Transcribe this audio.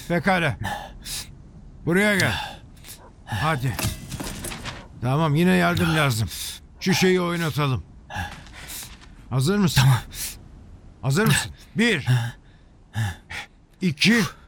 Pekala. Buraya gel. Hadi. Tamam, yine yardım lazım. Şu şeyi oynatalım. Hazır mısın? Tamam. Hazır mısın? 1 2